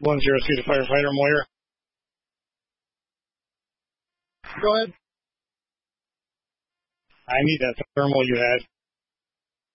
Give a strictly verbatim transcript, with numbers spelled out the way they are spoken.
one zero two to firefighter Moyer. Go ahead. I need that thermal you had.